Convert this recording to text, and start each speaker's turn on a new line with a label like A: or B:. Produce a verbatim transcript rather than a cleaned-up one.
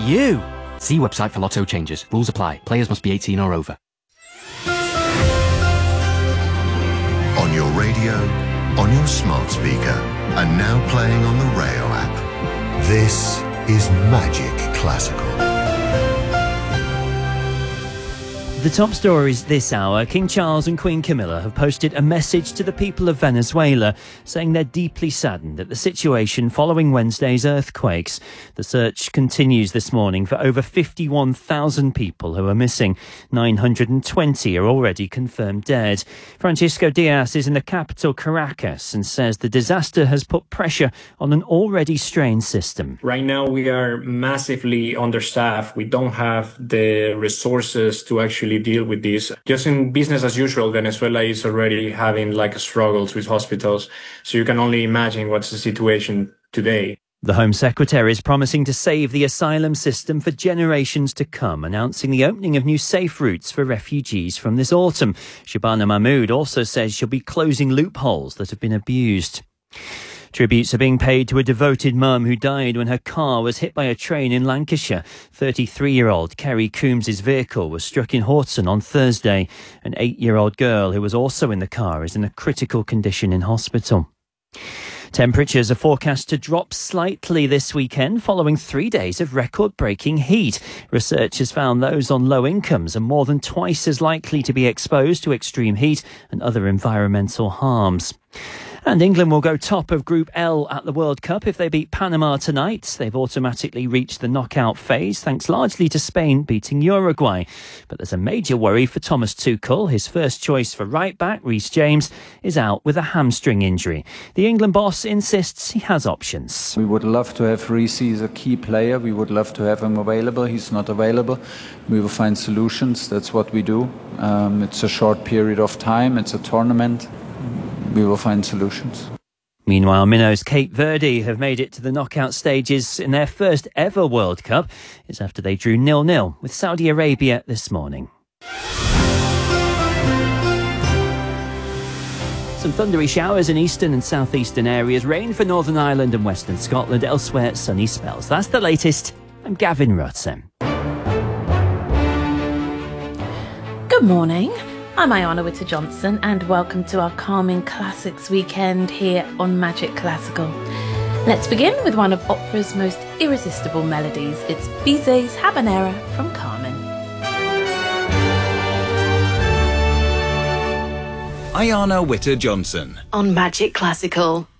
A: you.
B: See website for lotto changes. Rules apply. Players must be eighteen or over.
C: On your radio, on your smart speaker, and now playing on the Rayo app. This is Magic Classical.
D: The top stories this hour. King Charles and Queen Camilla have posted a message to the people of Venezuela saying they're deeply saddened at the situation following Wednesday's earthquakes. The search continues this morning for over fifty-one thousand people who are missing. nine hundred twenty are already confirmed dead. Francisco Diaz is in the capital, Caracas, and says the disaster has put pressure on an already strained system.
E: Right now we are massively understaffed. We don't have the resources to actually deal with this. Just in business as usual, Venezuela is already having like struggles with hospitals. So you can only imagine what's the situation today.
D: The Home Secretary is promising to save the asylum system for generations to come, announcing the opening of new safe routes for refugees from this autumn. Shabana Mahmood also says she'll be closing loopholes that have been abused. Tributes are being paid to a devoted mum who died when her car was hit by a train in Lancashire. thirty-three-year-old Kerry Coombs' vehicle was struck in Horton on Thursday. An eight-year-old girl who was also in the car is in a critical condition in hospital. Temperatures are forecast to drop slightly this weekend following three days of record-breaking heat. Researchers found those on low incomes are more than twice as likely to be exposed to extreme heat and other environmental harms. And England will go top of Group L at the World Cup if they beat Panama tonight. They've automatically reached the knockout phase, thanks largely to Spain beating Uruguay. But there's a major worry for Thomas Tuchel. His first choice for right-back, Reece James, is out with a hamstring injury. The England boss insists he has options.
F: We would love to have Reece as a key player. We would love to have him available. He's not available. We will find solutions. That's what we do. Um, it's a short period of time. It's a tournament. We will find solutions.
D: Meanwhile, Minnows Cape Verde have made it to the knockout stages in their first ever World Cup. It's after they drew nil nil with Saudi Arabia this morning. Some thundery showers in eastern and southeastern areas. Rain for Northern Ireland and Western Scotland. Elsewhere, sunny spells. That's the latest. I'm Gavin Rutzen.
G: Good morning. I'm Ayana Witter-Johnson and welcome to our calming classics weekend here on Magic Classical. Let's begin with one of opera's most irresistible melodies. It's Bizet's Habanera from Carmen.
H: Ayana Witter-Johnson
I: on Magic Classical.